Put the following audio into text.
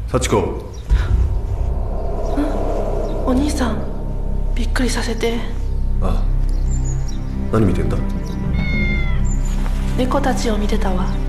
幸子。 お兄さん、びっくりさせて。 ああ、何見てんだ？ 猫たちを見てたわ。